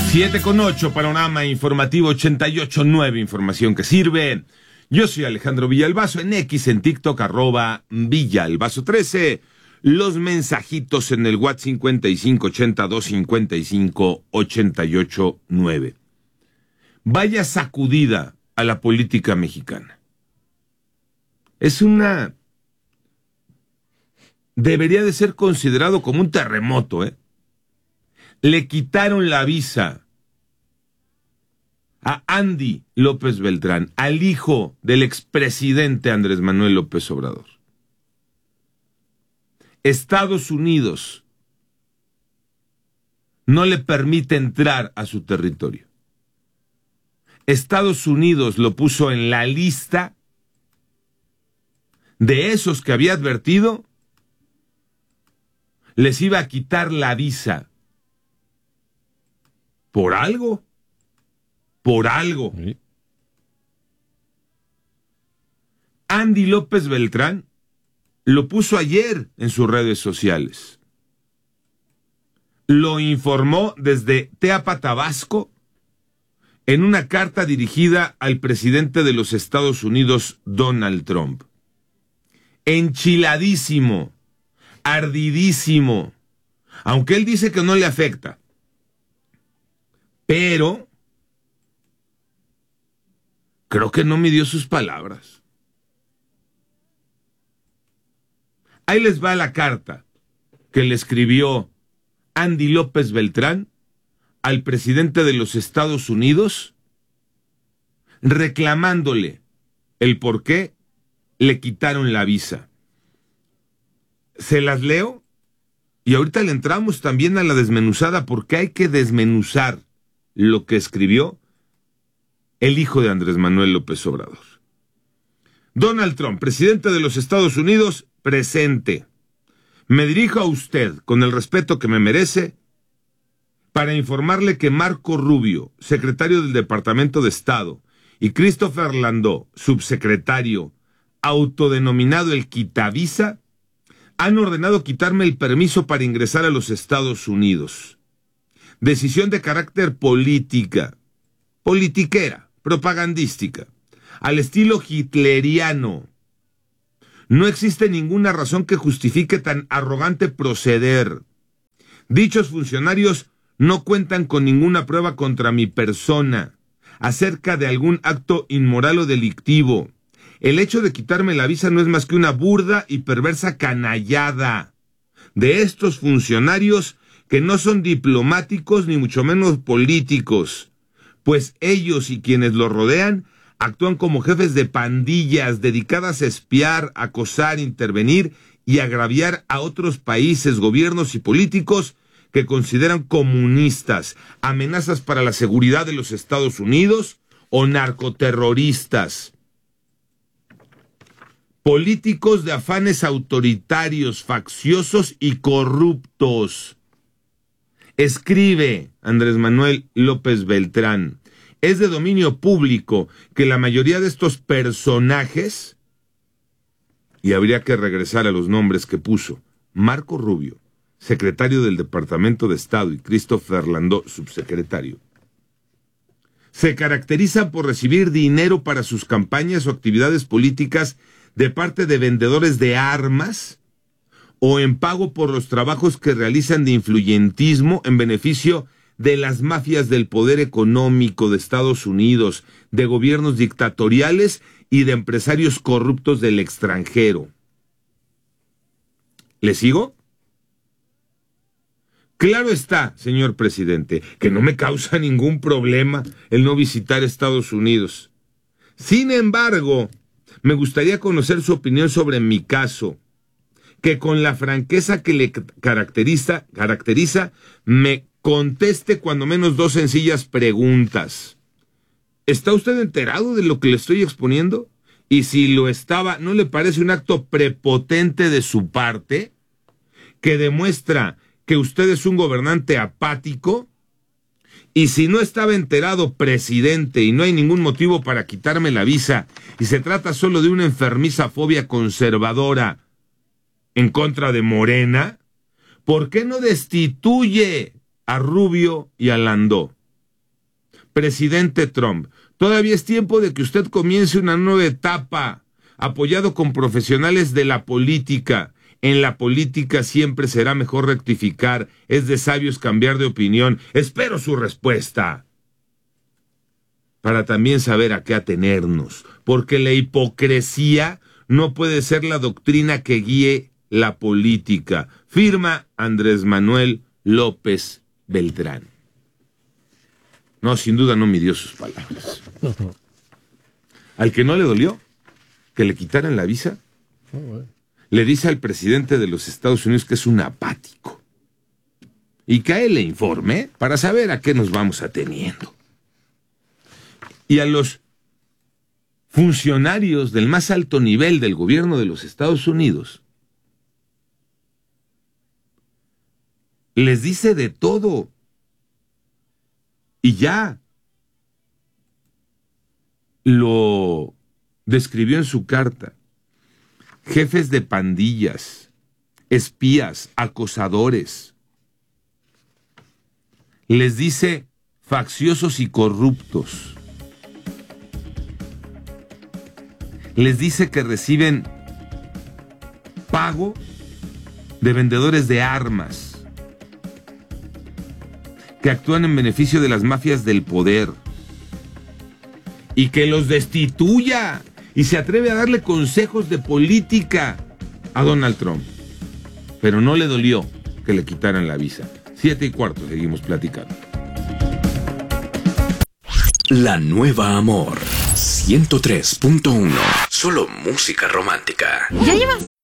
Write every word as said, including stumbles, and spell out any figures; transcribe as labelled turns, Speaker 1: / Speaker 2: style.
Speaker 1: siete con ocho, panorama informativo ochenta y ocho punto nueve, información que sirve. Yo soy Alejandro Villalbazo, en X, en TikTok, arroba Villalbazo trece. Los mensajitos en el WhatsApp cincuenta y cinco ochenta y dos cincuenta y cinco ochenta y ocho nueve. Vaya sacudida a la política mexicana. Es una... Debería de ser considerado como un terremoto, ¿eh? Le quitaron la visa a Andy López Beltrán, al hijo del expresidente Andrés Manuel López Obrador. Estados Unidos no le permite entrar a su territorio. Estados Unidos lo puso en la lista de esos que había advertido les iba a quitar la visa. ¿Por algo? Por algo. Sí. Andy López Beltrán lo puso ayer en sus redes sociales. Lo informó desde Teapa, Tabasco, en una carta dirigida al presidente de los Estados Unidos, Donald Trump. Enchiladísimo, ardidísimo, aunque él dice que no le afecta. Pero creo que no midió sus palabras. Ahí les va la carta que le escribió Andy López Beltrán al presidente de los Estados Unidos, reclamándole el por qué le quitaron la visa. Se las leo y ahorita le entramos también a la desmenuzada, porque hay que desmenuzar lo que escribió el hijo de Andrés Manuel López Obrador. Donald Trump, presidente de los Estados Unidos, presente. Me dirijo a usted con el respeto que me merece para informarle que Marco Rubio, secretario del Departamento de Estado, y Christopher Landó, subsecretario, autodenominado el quitavisa, han ordenado quitarme el permiso para ingresar a los Estados Unidos. Decisión de carácter política, politiquera, propagandística, al estilo hitleriano. No existe ninguna razón que justifique tan arrogante proceder. Dichos funcionarios no cuentan con ninguna prueba contra mi persona acerca de algún acto inmoral o delictivo. El hecho de quitarme la visa no es más que una burda y perversa canallada de estos funcionarios que no son diplomáticos ni mucho menos políticos, pues ellos y quienes los rodean actúan como jefes de pandillas dedicadas a espiar, acosar, intervenir y agraviar a otros países, gobiernos y políticos que consideran comunistas, amenazas para la seguridad de los Estados Unidos o narcoterroristas. Políticos de afanes autoritarios, facciosos y corruptos. Escribe Andrés Manuel López Beltrán. Es de dominio público que la mayoría de estos personajes, y habría que regresar a los nombres que puso, Marco Rubio, secretario del Departamento de Estado, y Christopher Landó, subsecretario, se caracterizan por recibir dinero para sus campañas o actividades políticas de parte de vendedores de armas o en pago por los trabajos que realizan de influyentismo en beneficio de las mafias del poder económico de Estados Unidos, de gobiernos dictatoriales y de empresarios corruptos del extranjero. ¿Le sigo? Claro está, señor presidente, que no me causa ningún problema el no visitar Estados Unidos. Sin embargo, me gustaría conocer su opinión sobre mi caso, que con la franqueza que le caracteriza, caracteriza, me conteste cuando menos dos sencillas preguntas. ¿Está usted enterado de lo que le estoy exponiendo? Y si lo estaba, ¿no le parece un acto prepotente de su parte que demuestra que usted es un gobernante apático? Y si no estaba enterado, presidente, y no hay ningún motivo para quitarme la visa, y se trata solo de una enfermiza fobia conservadora en contra de Morena, ¿por qué no destituye a Rubio y a Landó? Presidente Trump, todavía es tiempo de que usted comience una nueva etapa, apoyado con profesionales de la política. En la política siempre será mejor rectificar, es de sabios cambiar de opinión. Espero su respuesta, para también saber a qué atenernos, porque la hipocresía no puede ser la doctrina que guíe la política. Firma Andrés Manuel López Beltrán. No, sin duda no midió sus palabras. Al que no le dolió que le quitaran la visa, le dice al presidente de los Estados Unidos que es un apático y que a él le informe para saber a qué nos vamos ateniendo. Y a los funcionarios del más alto nivel del gobierno de los Estados Unidos les dice de todo. Y ya lo describió en su carta. Jefes de pandillas, espías, acosadores. Les dice facciosos y corruptos. Les dice que reciben pago de vendedores de armas, que actúan en beneficio de las mafias del poder, y que los destituya, y se atreve a darle consejos de política a Donald Trump. Pero no le dolió que le quitaran la visa. Siete y cuarto, seguimos platicando.
Speaker 2: La Nueva Amor ciento tres punto uno. Solo música romántica.
Speaker 3: ¿Ya llevas